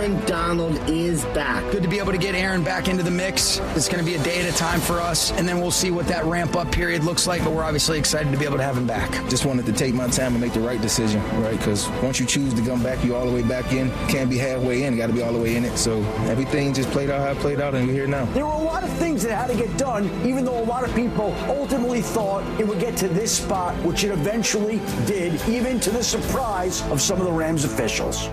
Aaron Donald is back. Good to be able to get Aaron back into the mix. It's going to be a day at a time for us, and then we'll see what that ramp-up period looks like, but we're obviously excited to be able to have him back. Just wanted to take my time and make the right decision, right? Because once you choose to come back, you all the way back in. Can't be halfway in. Got to be all the way in it. So everything just played out how it played out, and we're here now. There were a lot of things that had to get done, even though a lot of people ultimately thought it would get to this spot, which it eventually did, even to the surprise of some of the Rams officials.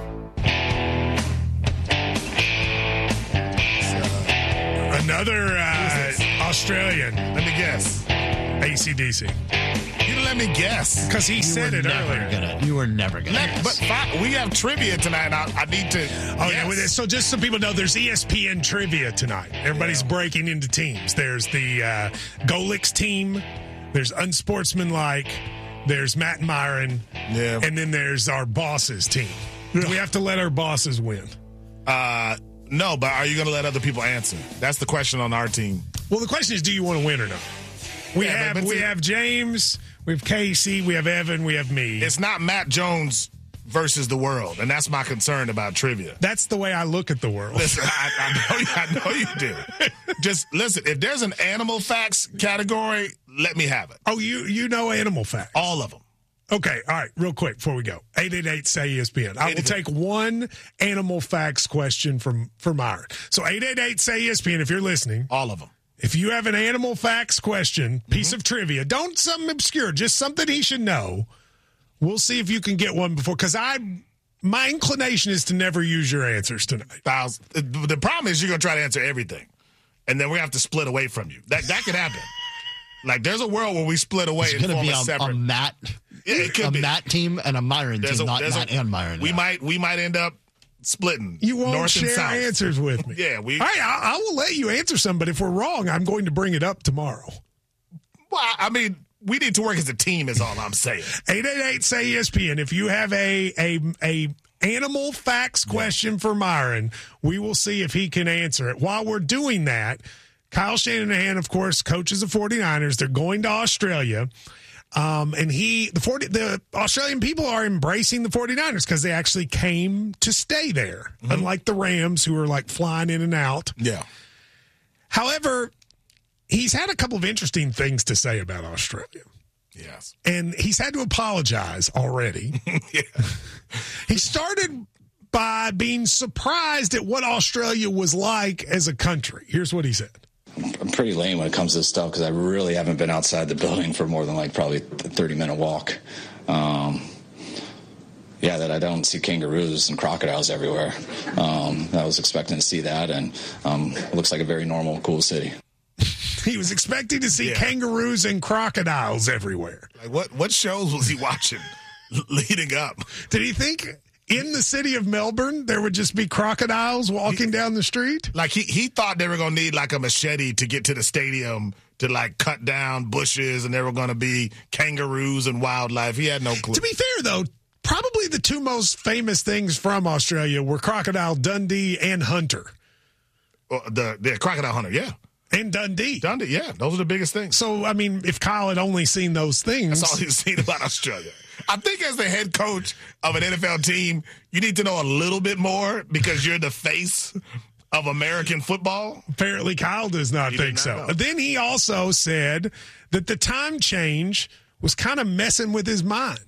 Another Australian. Let me guess. AC/DC. You didn't let me guess. Because he said it earlier. You were never going to guess. But we have trivia tonight. I need to. Oh, yeah. So just so people know, there's ESPN trivia tonight. Everybody's breaking into teams. There's the Golix team. There's Unsportsmanlike. There's Matt and Myron. Yeah. And then there's our bosses team. Do we have to let our bosses win? No, but are you going to let other people answer? That's the question on our team. Well, the question is, do you want to win or not? We have James, we have Casey, we have Evan, we have me. It's not Matt Jones versus the world, and that's my concern about trivia. That's the way I look at the world. Listen, I know you do. Just listen, if there's an animal facts category, let me have it. Oh, you know animal facts? All of them. Okay, all right, real quick before we go. 888-SAY-ESPN. I will take one animal facts question from Myron. So 888-SAY-ESPN, if you're listening. All of them. If you have an animal facts question, piece of trivia, don't something obscure, just something he should know. We'll see if you can get one before, because my inclination is to never use your answers tonight. The problem is you're going to try to answer everything, and then we have to split away from you. That could happen. Like, there's a world where we split away and form a separate. A Matt, Matt team and a Myron team, not Matt and Myron. We might end up splitting. You won't north share and south. answers with me. Yeah, I will let you answer some, but if we're wrong, I'm going to bring it up tomorrow. Well, I mean, we need to work as a team is all I'm saying. 888-SAY-ESPN. If you have a animal facts question for Myron, we will see if he can answer it. While we're doing that, Kyle Shanahan, of course, coaches the 49ers. They're going to Australia. And the Australian people are embracing the 49ers because they actually came to stay there, unlike the Rams, who are like flying in and out. Yeah. However, he's had a couple of interesting things to say about Australia. Yes. And he's had to apologize already. Yeah. He started by being surprised at what Australia was like as a country. Here's what he said. I'm pretty lame when it comes to this stuff because I really haven't been outside the building for more than probably a 30-minute walk. That I don't see kangaroos and crocodiles everywhere. I was expecting to see that, and it looks like a very normal, cool city. He was expecting to see kangaroos and crocodiles everywhere. Like what shows was he watching leading up? Did he think in the city of Melbourne there would just be crocodiles walking down the street? Like he thought they were going to need like a machete to get to the stadium to like cut down bushes, and there were going to be kangaroos and wildlife. He had no clue. To be fair, though, probably the two most famous things from Australia were Crocodile Dundee and Hunter. The Crocodile Hunter, yeah. And Dundee, yeah. Those are the biggest things. So, I mean, if Kyle had only seen those things. That's all he's seen about Australia. I think as the head coach of an NFL team, you need to know a little bit more because you're the face of American football. Apparently, Kyle does not think so. But then he also said that the time change was kind of messing with his mind.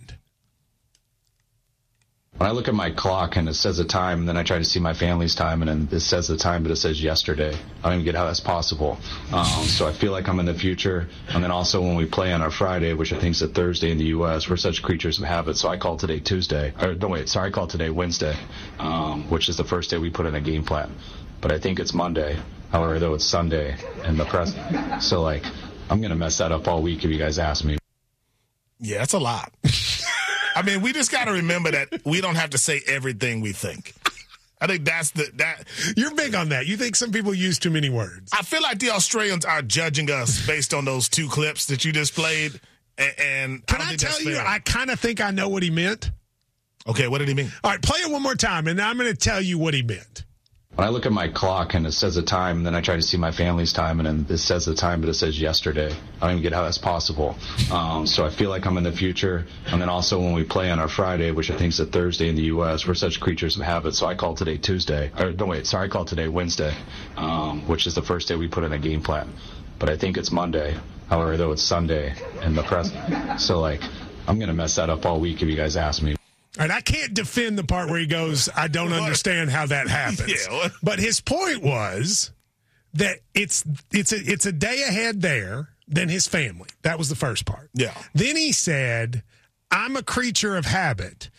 When I look at my clock and it says a time, and then I try to see my family's time, and then it says the time, but it says yesterday. I don't even get how that's possible. So I feel like I'm in the future. And then also when we play on our Friday, which I think is a Thursday in the U.S., we're such creatures of habit. So I call today Tuesday. I call today Wednesday, which is the first day we put in a game plan. But I think it's Monday. However, though it's Sunday in the press. So, I'm going to mess that up all week if you guys ask me. Yeah, that's a lot. I mean, we just got to remember that we don't have to say everything we think. I think that you're big on that. You think some people use too many words. I feel like the Australians are judging us based on those two clips that you just played. And can I tell you, I kind of think I know what he meant. Okay, what did he mean? All right, play it one more time, and I'm going to tell you what he meant. When I look at my clock and it says a time, and then I try to see my family's time, and then it says the time, but it says yesterday. I don't even get how that's possible. So I feel like I'm in the future. And then also when we play on our Friday, which I think is a Thursday in the U.S., we're such creatures of habit. So I call today Tuesday. I call today Wednesday, which is the first day we put in a game plan. But I think it's Monday. However, though, it's Sunday in the press. So, I'm going to mess that up all week if you guys ask me. And I can't defend the part where he goes, I don't understand how that happens. Yeah, but his point was that it's a day ahead there than his family. That was the first part. Yeah. Then he said, I'm a creature of habit.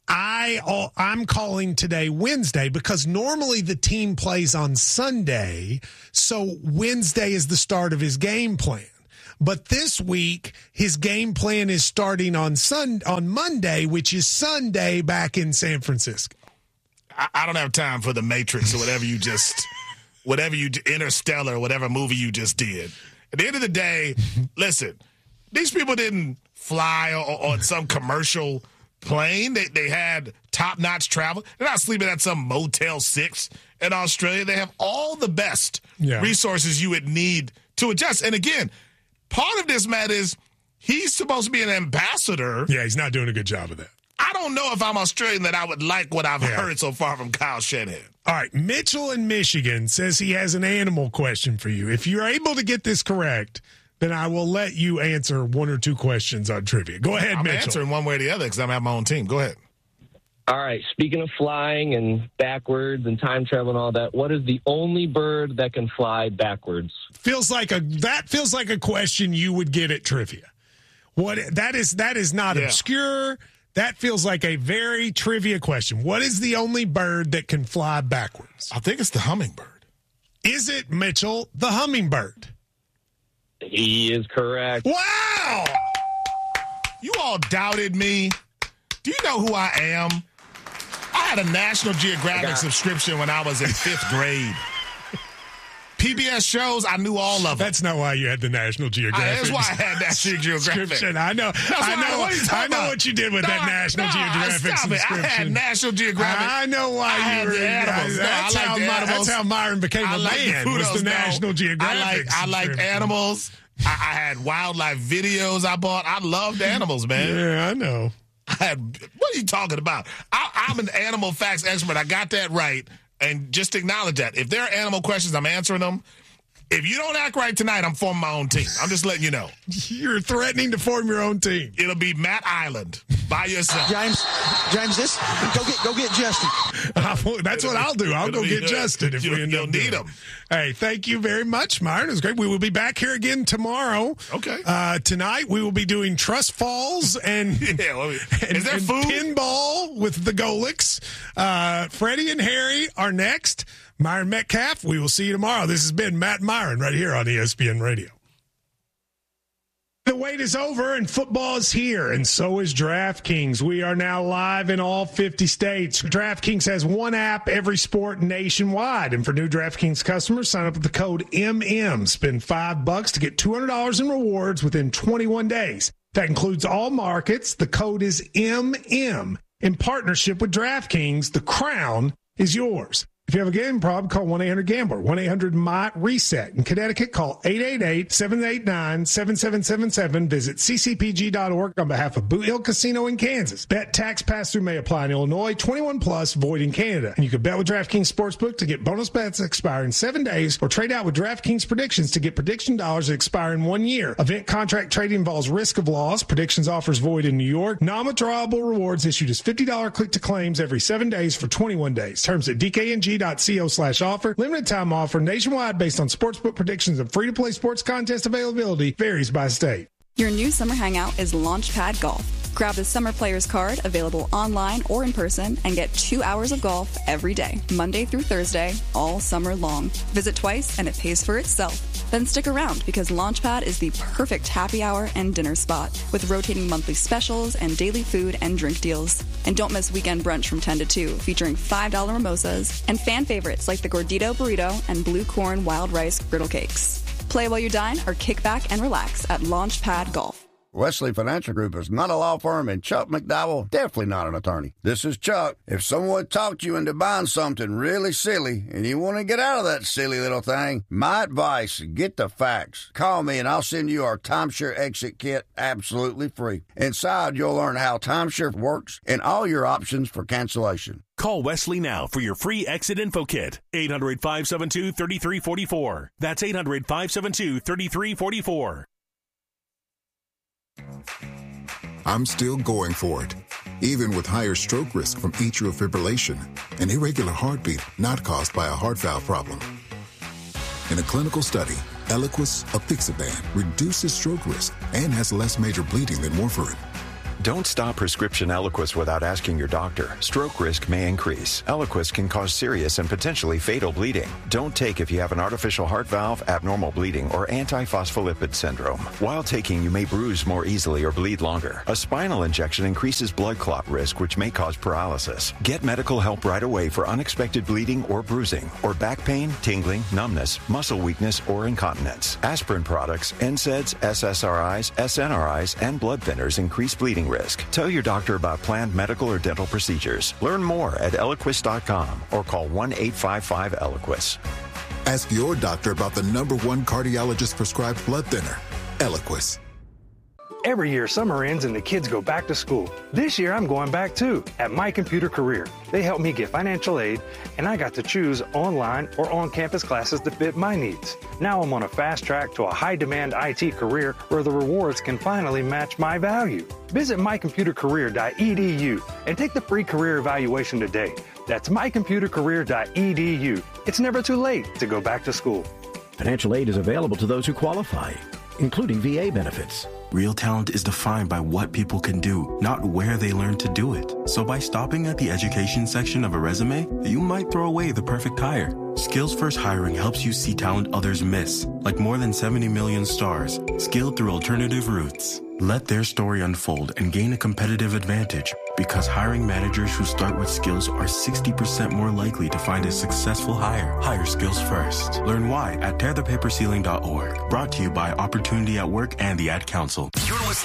I'm calling today Wednesday because normally the team plays on Sunday, so Wednesday is the start of his game plan. But this week, his game plan is starting on Monday, which is Sunday back in San Francisco. I don't have time for the Matrix or whatever Interstellar, whatever movie you just did. At the end of the day, listen, these people didn't fly on some commercial plane. They had top-notch travel. They're not sleeping at some Motel 6 in Australia. They have all the best resources you would need to adjust. And again, part of this, Matt, is he's supposed to be an ambassador. Yeah, he's not doing a good job of that. I don't know if I'm Australian that I would like what I've heard so far from Kyle Shanahan. All right, Mitchell in Michigan says he has an animal question for you. If you're able to get this correct, then I will let you answer one or two questions on trivia. Go ahead, Mitchell. I'm answering one way or the other because I'm at my own team. Go ahead. All right, speaking of flying and backwards and time travel and all that, what is the only bird that can fly backwards? That feels like a question you would get at trivia. That is not obscure. That feels like a very trivia question. What is the only bird that can fly backwards? I think it's the hummingbird. Is it, Mitchell, the hummingbird? He is correct. Wow! You all doubted me. Do you know who I am? I had a National Geographic subscription when I was in 5th grade. PBS shows, I knew all of them. That's not why you had the National Geographic. That's why I had National Geographic. I know what you did with that National Geographic subscription. I had National Geographic. I know why you were. That's how Myron became a man. Was the National Geographic. I liked animals. I had wildlife videos I bought. I loved animals, man. Yeah, I know. What are you talking about? I'm an animal facts expert. I got that right. And just acknowledge that. If there are animal questions, I'm answering them. If you don't act right tonight, I'm forming my own team. I'm just letting you know. You're threatening to form your own team. It'll be Matt Island by yourself. James, go get Justin. That's what I'll do. I'll go get Justin if we end up need him. Hey, thank you very much, Myron. It was great. We will be back here again tomorrow. Okay. Tonight we will be doing trust falls and is there food? Pinball with the Golics. Freddie and Harry are next. Myron Metcalf, we will see you tomorrow. This has been Matt Myron right here on ESPN Radio. The wait is over and football is here, and so is DraftKings. We are now live in all 50 states. DraftKings has one app, every sport nationwide. And for new DraftKings customers, sign up with the code MM. Spend $5 to get $200 in rewards within 21 days. That includes all markets. The code is MM. In partnership with DraftKings, the crown is yours. If you have a gambling problem, call 1-800-GAMBLER, 1-800-MY-RESET. In Connecticut, call 888-789-7777. Visit ccpg.org on behalf of Boot Hill Casino in Kansas. Bet tax pass-through may apply in Illinois, 21 plus, void in Canada. And you can bet with DraftKings Sportsbook to get bonus bets that expire in 7 days, or trade out with DraftKings Predictions to get prediction dollars that expire in 1 year. Event contract trading involves risk of loss. Predictions offers void in New York. Non-withdrawable rewards issued as $50 click-to-claims every 7 days for 21 days. Terms at DKNG.co/offer. Limited time offer nationwide based on sportsbook predictions and free-to-play sports contest availability. Varies by state. Your new summer hangout is Launchpad Golf. Grab the Summer Players Card, available online or in person, and get 2 hours of golf every day, Monday through Thursday, all summer long. Visit twice and it pays for itself. Then stick around because Launchpad is the perfect happy hour and dinner spot with rotating monthly specials and daily food and drink deals. And don't miss weekend brunch from 10 to 2 featuring $5 mimosas and fan favorites like the Gordito Burrito and Blue Corn Wild Rice Griddle Cakes. Play while you dine or kick back and relax at Launchpad Golf. Wesley Financial Group is not a law firm, and Chuck McDowell definitely not an attorney. This is Chuck. If someone talked you into buying something really silly and you want to get out of that silly little thing, my advice, get the facts. Call me and I'll send you our timeshare exit kit absolutely free. Inside, you'll learn how timeshare works and all your options for cancellation. Call Wesley now for your free exit info kit. 800-572-3344. That's 800-572-3344. I'm still going for it, even with higher stroke risk from atrial fibrillation, an irregular heartbeat not caused by a heart valve problem. In a clinical study, Eliquis apixaban reduces stroke risk and has less major bleeding than warfarin. Don't stop prescription Eliquis without asking your doctor. Stroke risk may increase. Eliquis can cause serious and potentially fatal bleeding. Don't take if you have an artificial heart valve, abnormal bleeding, or antiphospholipid syndrome. While taking, you may bruise more easily or bleed longer. A spinal injection increases blood clot risk, which may cause paralysis. Get medical help right away for unexpected bleeding or bruising, or back pain, tingling, numbness, muscle weakness, or incontinence. Aspirin products, NSAIDs, SSRIs, SNRIs, and blood thinners increase bleeding risk. Tell your doctor about planned medical or dental procedures. Learn more at Eliquis.com or call 1-855-ELIQUIS. Ask your doctor about the #1 cardiologist prescribed blood thinner, Eliquis. Every year, summer ends and the kids go back to school. This year, I'm going back too, at My Computer Career. They helped me get financial aid, and I got to choose online or on-campus classes that fit my needs. Now I'm on a fast track to a high-demand IT career where the rewards can finally match my value. Visit mycomputercareer.edu and take the free career evaluation today. That's mycomputercareer.edu. It's never too late to go back to school. Financial aid is available to those who qualify, including VA benefits. Real talent is defined by what people can do, not where they learn to do it. So by stopping at the education section of a resume, you might throw away the perfect hire. Skills First Hiring helps you see talent others miss, like more than 70 million stars, skilled through alternative routes. Let their story unfold and gain a competitive advantage, because hiring managers who start with skills are 60% more likely to find a successful hire. Hire skills first. Learn why at tearthepaperceiling.org. Brought to you by Opportunity at Work and the Ad Council.